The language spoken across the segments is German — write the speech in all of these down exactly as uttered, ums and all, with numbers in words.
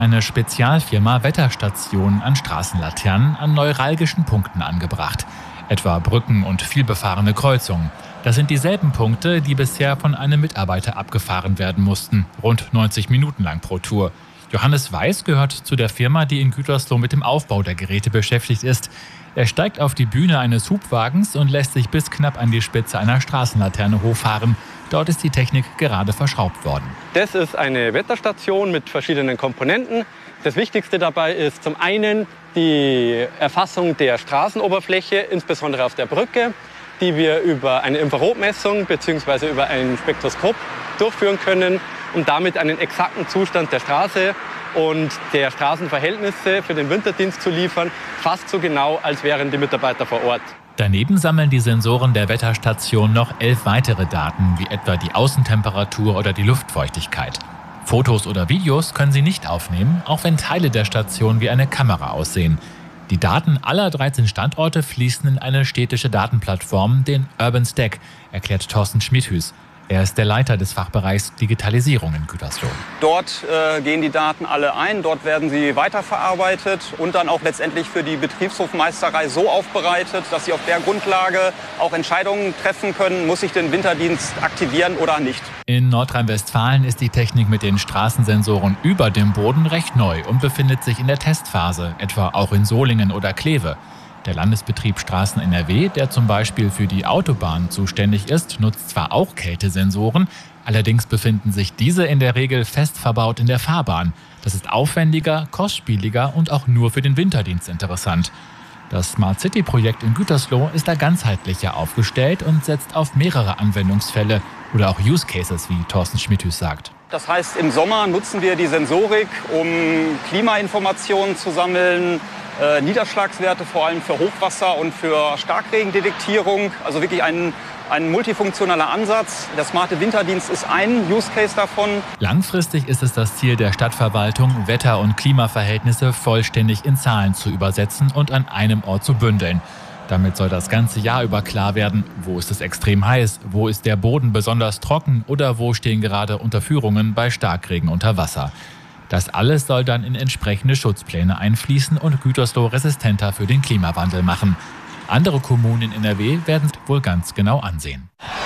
Eine Spezialfirma Wetterstationen an Straßenlaternen an neuralgischen Punkten angebracht. Etwa Brücken und vielbefahrene Kreuzungen. Das sind dieselben Punkte, die bisher von einem Mitarbeiter abgefahren werden mussten. Rund neunzig Minuten lang pro Tour. Johannes Weiß gehört zu der Firma, die in Gütersloh mit dem Aufbau der Geräte beschäftigt ist. Er steigt auf die Bühne eines Hubwagens und lässt sich bis knapp an die Spitze einer Straßenlaterne hochfahren. Dort ist die Technik gerade verschraubt worden. Das ist eine Wetterstation mit verschiedenen Komponenten. Das Wichtigste dabei ist zum einen die Erfassung der Straßenoberfläche, insbesondere auf der Brücke, die wir über eine Infrarotmessung bzw. über ein Spektroskop durchführen können, um damit einen exakten Zustand der Straße und der Straßenverhältnisse für den Winterdienst zu liefern, fast so genau, als wären die Mitarbeiter vor Ort. Daneben sammeln die Sensoren der Wetterstation noch elf weitere Daten, wie etwa die Außentemperatur oder die Luftfeuchtigkeit. Fotos oder Videos können sie nicht aufnehmen, auch wenn Teile der Station wie eine Kamera aussehen. Die Daten aller dreizehn Standorte fließen in eine städtische Datenplattform, den Urban Stack, erklärt Thorsten Schmidhüs. Er ist der Leiter des Fachbereichs Digitalisierung in Gütersloh. Dort äh, gehen die Daten alle ein, dort werden sie weiterverarbeitet und dann auch letztendlich für die Betriebshofmeisterei so aufbereitet, dass sie auf der Grundlage auch Entscheidungen treffen können, muss ich den Winterdienst aktivieren oder nicht. In Nordrhein-Westfalen ist die Technik mit den Straßensensoren über dem Boden recht neu und befindet sich in der Testphase, etwa auch in Solingen oder Kleve. Der Landesbetrieb Straßen N R W, der zum Beispiel für die Autobahn zuständig ist, nutzt zwar auch Kältesensoren, allerdings befinden sich diese in der Regel fest verbaut in der Fahrbahn. Das ist aufwendiger, kostspieliger und auch nur für den Winterdienst interessant. Das Smart City-Projekt in Gütersloh ist da ganzheitlicher aufgestellt und setzt auf mehrere Anwendungsfälle oder auch Use Cases, wie Thorsten Schmidhüs sagt. Das heißt, im Sommer nutzen wir die Sensorik, um Klimainformationen zu sammeln, Äh, Niederschlagswerte vor allem für Hochwasser und für Starkregendetektierung. Also wirklich ein, ein multifunktionaler Ansatz. Der smarte Winterdienst ist ein Use Case davon. Langfristig ist es das Ziel der Stadtverwaltung, Wetter- und Klimaverhältnisse vollständig in Zahlen zu übersetzen und an einem Ort zu bündeln. Damit soll das ganze Jahr über klar werden, wo ist es extrem heiß, wo ist der Boden besonders trocken oder wo stehen gerade Unterführungen bei Starkregen unter Wasser. Das alles soll dann in entsprechende Schutzpläne einfließen und Gütersloh resistenter für den Klimawandel machen. Andere Kommunen in N R W werden es wohl ganz genau ansehen.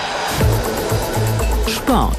Sport.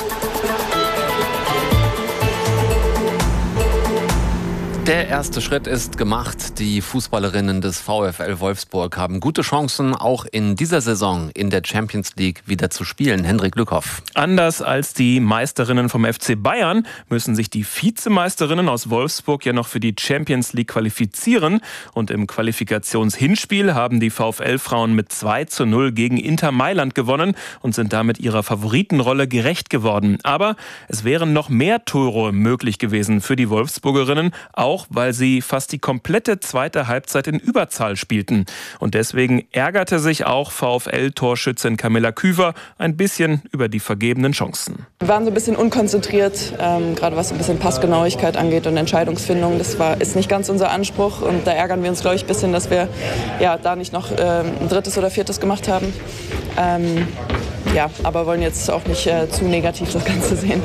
Der erste Schritt ist gemacht. Die Fußballerinnen des VfL Wolfsburg haben gute Chancen, auch in dieser Saison in der Champions League wieder zu spielen. Hendrik Lückhoff. Anders als die Meisterinnen vom F C Bayern müssen sich die Vizemeisterinnen aus Wolfsburg ja noch für die Champions League qualifizieren. Und im Qualifikationshinspiel haben die VfL-Frauen mit zwei zu null gegen Inter Mailand gewonnen und sind damit ihrer Favoritenrolle gerecht geworden. Aber es wären noch mehr Tore möglich gewesen für die Wolfsburgerinnen, auch weil sie fast die komplette zweite Halbzeit in Überzahl spielten. Und deswegen ärgerte sich auch VfL-Torschützin Camilla Küver ein bisschen über die vergebenen Chancen. Wir waren so ein bisschen unkonzentriert, ähm, gerade was ein bisschen Passgenauigkeit angeht und Entscheidungsfindung. Das war, ist nicht ganz unser Anspruch und da ärgern wir uns, glaube ich, ein bisschen, dass wir ja, da nicht noch ähm, ein drittes oder viertes gemacht haben. Ähm, ja, aber wollen jetzt auch nicht äh, zu negativ das Ganze sehen.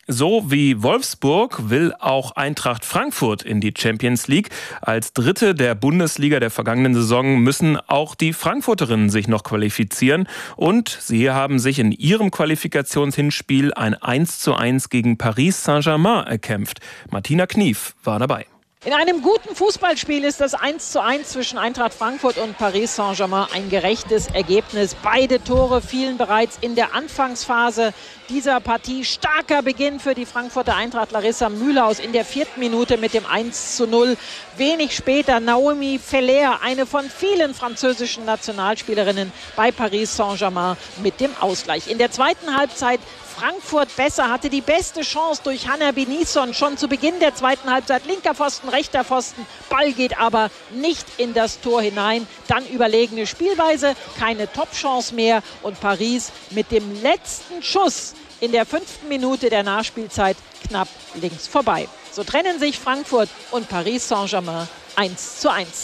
So wie Wolfsburg will auch Eintracht Frankfurt in die Champions League. Als Dritte der Bundesliga der vergangenen Saison müssen auch die Frankfurterinnen sich noch qualifizieren. Und sie haben sich in ihrem Qualifikationshinspiel ein eins zu eins gegen Paris Saint-Germain erkämpft. Martina Knief war dabei. In einem guten Fußballspiel ist das eins zu eins zwischen Eintracht Frankfurt und Paris Saint-Germain ein gerechtes Ergebnis. Beide Tore fielen bereits in der Anfangsphase dieser Partie. Starker Beginn für die Frankfurter Eintracht. Larissa Mühlhaus in der vierten Minute mit dem eins zu null. Wenig später Naomi Feller, eine von vielen französischen Nationalspielerinnen bei Paris Saint-Germain, mit dem Ausgleich. In der zweiten Halbzeit Frankfurt besser, hatte die beste Chance durch Hanna Benisson schon zu Beginn der zweiten Halbzeit. Linker Pfosten, rechter Pfosten, Ball geht aber nicht in das Tor hinein. Dann überlegene Spielweise, keine Top-Chance mehr und Paris mit dem letzten Schuss in der fünften Minute der Nachspielzeit knapp links vorbei. So trennen sich Frankfurt und Paris Saint-Germain eins zu eins.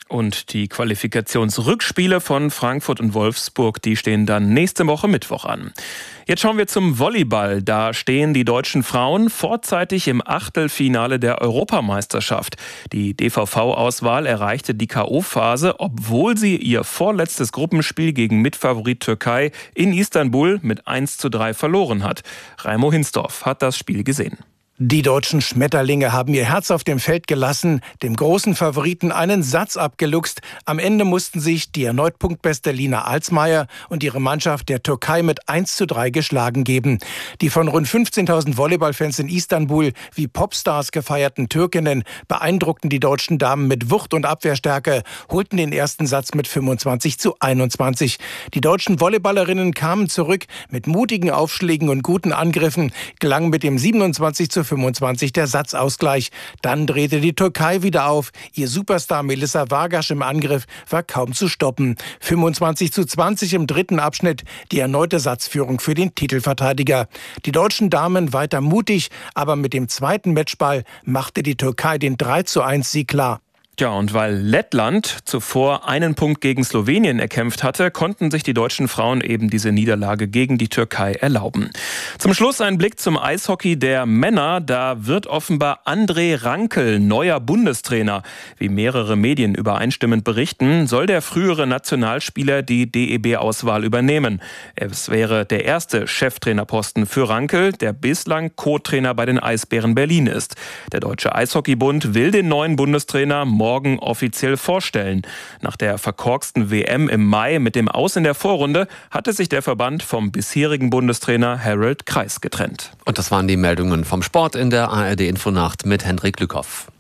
Und die Qualifikationsrückspiele von Frankfurt und Wolfsburg, die stehen dann nächste Woche Mittwoch an. Jetzt schauen wir zum Volleyball. Da stehen die deutschen Frauen vorzeitig im Achtelfinale der Europameisterschaft. Die D V V-Auswahl erreichte die K O-Phase, obwohl sie ihr vorletztes Gruppenspiel gegen Mitfavorit Türkei in Istanbul mit eins zu drei verloren hat. Raimo Hinsdorf hat das Spiel gesehen. Die deutschen Schmetterlinge haben ihr Herz auf dem Feld gelassen, dem großen Favoriten einen Satz abgeluchst. Am Ende mussten sich die erneut punktbeste Lina Alsmeier und ihre Mannschaft der Türkei mit eins zu drei geschlagen geben. Die von rund fünfzehntausend Volleyballfans in Istanbul wie Popstars gefeierten Türkinnen beeindruckten die deutschen Damen mit Wucht und Abwehrstärke, holten den ersten Satz mit fünfundzwanzig zu einundzwanzig. Die deutschen Volleyballerinnen kamen zurück mit mutigen Aufschlägen und guten Angriffen, gelang mit dem siebenundzwanzig zu fünfundzwanzig der Satzausgleich. Dann drehte die Türkei wieder auf. Ihr Superstar Melissa Vargas im Angriff war kaum zu stoppen. fünfundzwanzig zu zwanzig im dritten Abschnitt, die erneute Satzführung für den Titelverteidiger. Die deutschen Damen weiter mutig, aber mit dem zweiten Matchball machte die Türkei den drei zu eins Sieg klar. Ja, und weil Lettland zuvor einen Punkt gegen Slowenien erkämpft hatte, konnten sich die deutschen Frauen eben diese Niederlage gegen die Türkei erlauben. Zum Schluss ein Blick zum Eishockey der Männer. Da wird offenbar André Rankel neuer Bundestrainer. Wie mehrere Medien übereinstimmend berichten, soll der frühere Nationalspieler die D E B-Auswahl übernehmen. Es wäre der erste Cheftrainerposten für Rankel, der bislang Co-Trainer bei den Eisbären Berlin ist. Der Deutsche Eishockeybund will den neuen Bundestrainer morgen offiziell vorstellen. Nach der verkorksten W M im Mai mit dem Aus in der Vorrunde hatte sich der Verband vom bisherigen Bundestrainer Harold Kreis getrennt. Und das waren die Meldungen vom Sport in der A R D Infonacht mit Hendrik Lückhoff.